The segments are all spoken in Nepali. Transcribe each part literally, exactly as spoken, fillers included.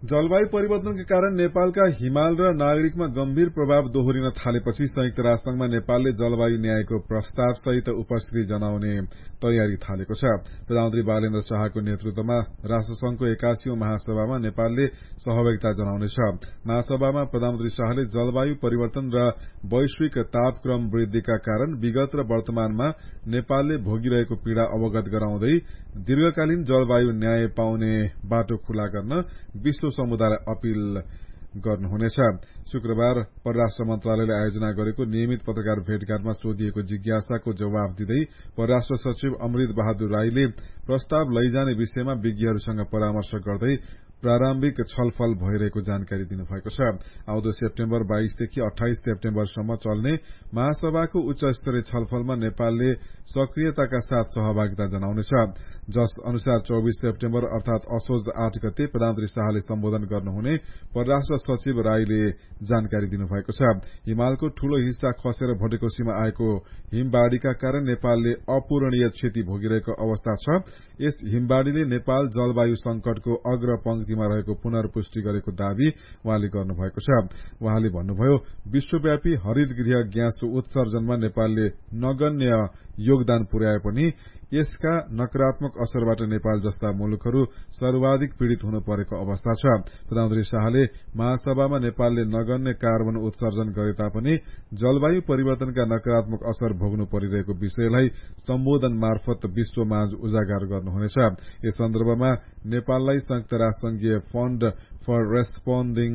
जलवायु परिवर्तनका कारण नेपालका हिमाल र नागरिकमा गम्भीर प्रभाव दोहोरिन थालेपछि संयुक्त राष्ट्रसंघमा नेपालले जलवायु न्यायको प्रस्ताव सहित उपस्थिति जनाउने तयारी थालेको छ। प्रधानमन्त्री बालेन्द्र शाहको नेतृत्वमा राष्ट्रसंघको एकासीौं महासभामा नेपालले सहभागिता जनाउनेछ। महासभामा प्रधानमन्त्री शाहले जलवायु परिवर्तन र वैश्विक तापक्रम वृद्धिका कारण विगत र वर्तमानमा नेपालले भोगिरहेको पीड़ा अवगत गराउँदै दीर्घकालीन जलवायु न्याय पाउने बाटो खुला गर्न विश्व समुदायलाई अपील गर्नुहुनेछ। शुक्रबार परराष्ट्र मन्त्रालयले आयोजना गरेको नियमित पत्रकार भेटघाटमा सोधिएको जिज्ञासाको जवाब दिँदै परराष्ट्र सचिव अमृत बहादुर राईले प्रस्ताव लैजाने विषयमा विज्ञहरूसँग परामर्श गर्दै प्रारम्भिक छलफल भइरहेको जानकारी दिनुभएको छ। आउँदो सेप्टेम्बर बाइसदेखि अठाइस सेप्टेम्बरसम्म चल्ने महासभाको उच्च स्तरीय छलफलमा नेपालले सक्रियताका साथ सहभागिता जनाउनेछ, जस अनुसार चौबिस सेप्टेम्बर अर्थात असोज आठ गते प्रधानमन्त्री शाहले सम्बोधन गर्नुहुने परराष्ट्र सचिव राईले जानकारी दिनुभएको छ। हिमालको ठूलो हिस्सा खसेर भटेकोसीमा आएको हिमबाढ़ीका कारण नेपालले अपूरणीय क्षति भोगिरहेको अवस्था छ। यस हिमबाढ़ीले नेपाल जलवायु संकटको अग्र पंक्तिमा रहेको पुनर्पुष्टि गरेको दावी उहाँले गर्नुभएको छ। उहाँले भन्नुभयो, विश्वव्यापी हरित गृह ग्याँसको उत्सर्जनमा नेपालले नगण्य योगदान पुर्याए पनि यसका नकारात्मक असरबाट नेपाल जस्ता मुलुकहरू सर्वाधिक पीड़ित हुनु परेको अवस्था छ। प्रधानमन्त्री शाहले महासभामा नेपालले नगण्य कार्बन उत्सर्जन गरे तापनि जलवायु परिवर्तनका नकारात्मक असर भोग्नु परिरहेको विषयलाई सम्बोधन मार्फत विश्वमाझ उजागर गर्नुहुनेछ। यस सन्दर्भमा नेपाललाई संयुक्त राष्ट्रसंघीय fund for responding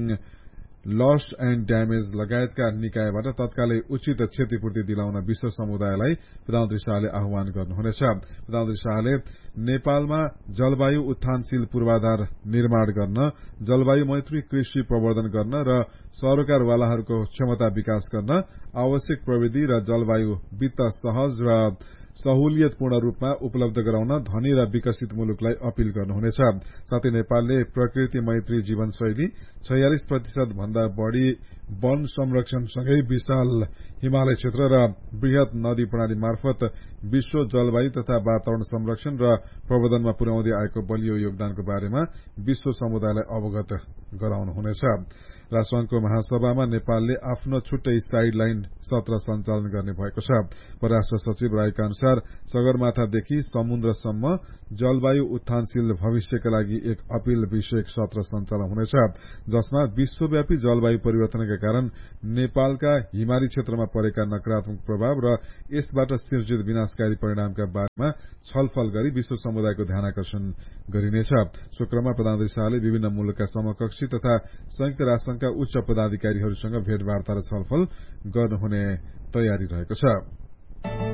loss and damage लगायतका निकायबाट तत्कालै उचित क्षतिपूर्ति दिलाउन विश्व समुदायलाई प्रधानमन्त्री शाहले आह्वान गर्नुहुनेछ। प्रधानमन्त्री शाहले नेपालमा जलवायु उत्थानशील पूर्वाधार निर्माण गर्न, जलवायु मैत्री कृषि प्रवर्धन गर्न र सरोकारवालाहरूको क्षमता विकास गर्न आवश्यक प्रविधि र जलवायु वित्त सहज र सहुलियतपूर्ण रूपमा उपलब्ध गराउन धनी र विकसित मुलुकलाई अपील गर्नुहुनेछ। साथै नेपालले प्रकृति मैत्री जीवनशैली, छयालिस प्रतिशत भन्दा बढ़ी वन संरक्षणसँगै विशाल हिमालय क्षेत्र र वृहत नदी प्रणाली मार्फत विश्व जलवायु तथा वातावरण संरक्षण र प्रवर्धनमा पुर्याउँदै आएको बलियो योगदानको बारेमा विश्व समुदायलाई अवगत गराउनुहुनेछ। राष्ट्रसंघको महासभामा नेपालले आफ्नो छुट्टै साइड लाइन सत्र सञ्चालन गर्ने भएको छ। परराष्ट्र सचिव राईका अनुसार सगरमाथादेखि समुद्रसम्म जलवायु उत्थानशील भविष्यका लागि एक अपील विषयक सत्र सञ्चालन हुनेछ, जसमा विश्वव्यापी जलवायु परिवर्तनका कारण नेपालका हिमाली क्षेत्रमा परेका नकारात्मक प्रभाव र यसबाट सिर्जित विनाशकारी परिणामका बारेमा छलफल गरी विश्व समुदायको ध्यानाकर्षण गरिनेछ। शुक्रबार प्रधानमन्त्री शाहले विभिन्न मुलुकका समकक्षी तथा संयुक्त राष्ट्रसंघका उच्च पदाधिकारीहरूसँग भेटवार्ता र छलफल गर्नुहुने तयारी रहेको छ।